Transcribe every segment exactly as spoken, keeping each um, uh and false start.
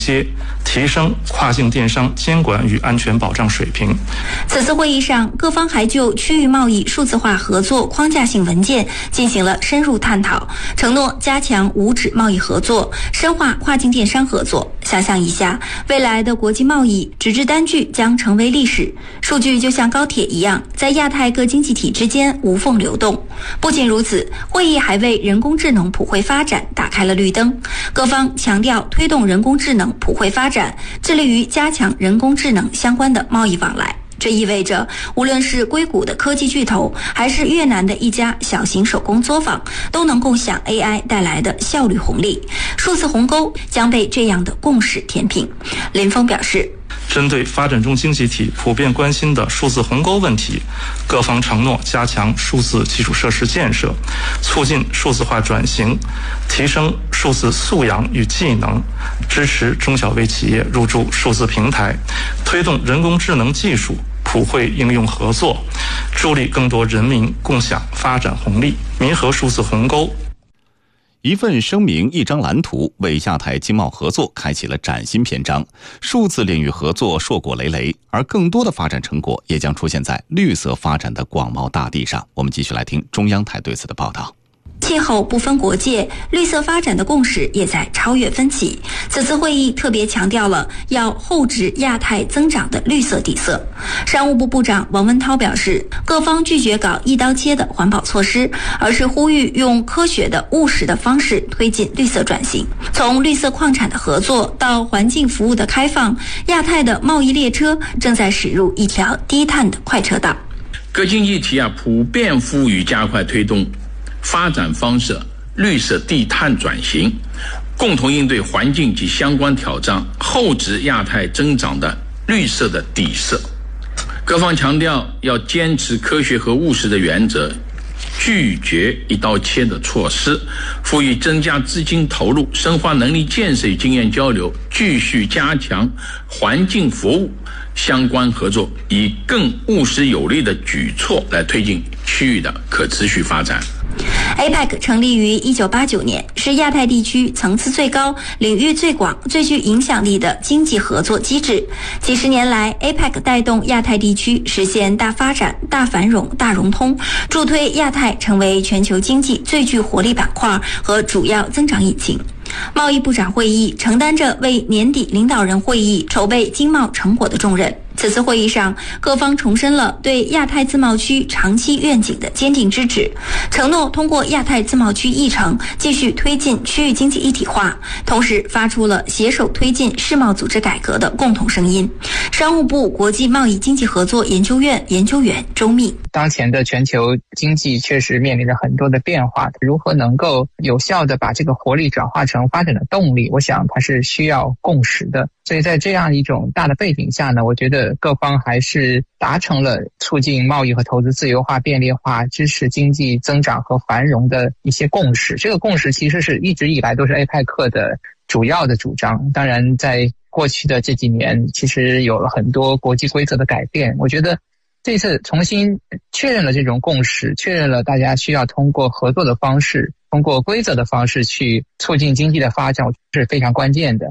接提升跨境电商监管与安全保障水平。 此次会议上，各方还就区域贸易数字化合作框架性文件进行了深入探讨，承诺加强无纸贸易合作，深化跨境电商合作。想象一下，未来的国际贸易，纸质单据将成为历史，数据就像高铁一样，在亚太各经济体之间无缝流动。不仅如此，会议还为人工智能普惠发展打开了绿灯。各方强调推动人工智能普惠发展，致力于加强人工智能相关的贸易往来。这意味着，无论是硅谷的科技巨头，还是越南的一家小型手工作坊，都能共享 A I 带来的效率红利。数字鸿沟将被这样的共识填平。林峰表示， 针对发展中经济体普遍关心的数字鸿沟问题，各方承诺加强数字基础设施建设，促进数字化转型，提升数字素养与技能，支持中小微企业入驻数字平台，推动人工智能技术普惠应用合作，助力更多人民共享发展红利，弥合数字鸿沟。 一份声明，一张蓝图，为亚太经贸合作开启了崭新篇章。数字领域合作硕果累累，而更多的发展成果也将出现在绿色发展的广袤大地上。我们继续来听中央台对此的报道。 气候不分国界，绿色发展的共识也在超越分歧。此次会议特别强调了要厚植亚太增长的绿色底色。商务部部长王文涛表示，各方拒绝搞一刀切的环保措施，而是呼吁用科学的务实的方式推进绿色转型。从绿色矿产的合作到环境服务的开放，亚太的贸易列车正在驶入一条低碳的快车道。 各经济体啊，普遍呼吁加快推动发展方式绿色低碳转型，共同应对环境及相关挑战，厚植亚太增长的绿色的底色。各方强调要坚持科学和务实的原则，拒绝一刀切的措施，呼吁增加资金投入，深化能力建设与经验交流，继续加强环境服务相关合作，以更务实有力的举措来推进区域的可持续发展。 A P E C 成立于一九八九年，是亚太地区层次最高、领域最广、最具影响力的经济合作机制。几十年来 ，A P E C 带动亚太地区实现大发展、大繁荣、大融通，助推亚太成为全球经济最具活力板块和主要增长引擎。贸易部长会议承担着为年底领导人会议筹备经贸成果的重任。此次会议上，各方重申了对亚太自贸区长期愿景的坚定支持，承诺通过亚太自贸区议程继续推进区域经济一体化，同时发出了携手推进世贸组织改革的共同声音。商务部国际贸易经济合作研究院研究员周密， 当前的全球经济确实面临着很多的变化，如何能够有效地把这个活力转化成发展的动力，我想它是需要共识的。所以在这样一种大的背景下呢，我觉得各方还是达成了促进贸易和投资自由化、便利化、支持经济增长和繁荣的一些共识。这个共识其实是一直以来都是 A P E C 的主要的主张。当然在过去的这几年其实有了很多国际规则的改变，我觉得这次重新确认了这种共识，确认了大家需要通过合作的方式，通过规则的方式去促进经济的发展，是非常关键的。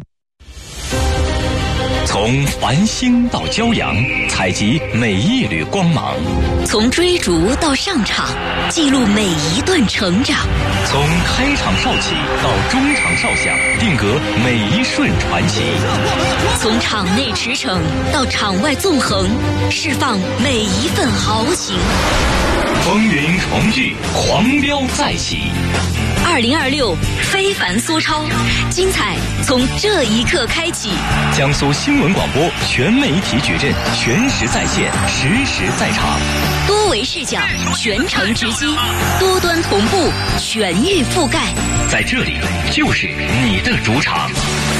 从繁星到骄阳，采集每一缕光芒； 从追逐到上场，记录每一段成长； 从开场哨起到中场哨响，定格每一瞬传奇； 从场内驰骋到场外纵横，释放每一份豪情。 风云重聚，狂飙再起。 二零二六非凡苏超，精彩从这一刻开启。 江苏新闻广播全媒体矩阵，全时在线，实时在场， 多维视角，全程直击，多端同步，全域覆盖。 在这里就是你的主场。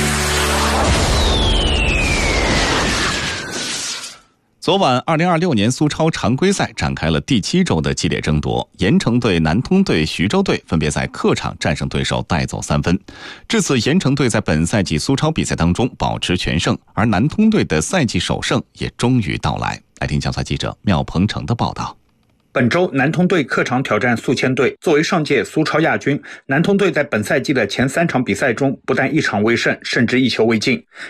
昨晚二零二六年苏超常规赛展开了第七周的激烈争夺，盐城队、南通队、徐州队分别在客场战胜对手，带走三分。至此，盐城队在本赛季苏超比赛当中保持全胜，而南通队的赛季首胜也终于到来。来听江苏记者缪鹏程的报道。 本周南通队客场挑战宿迁队，作为上届苏超亚军，南通队在本赛季的前三场比赛中不但一场未胜，甚至一球未进。